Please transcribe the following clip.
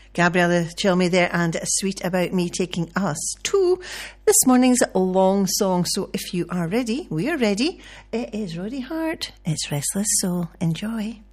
Gabriella Chelmy there, and Sweet About Me, taking us to this morning's long song. So if you are ready, we are ready. It is Roddy Hart. It's Restless Soul. Enjoy.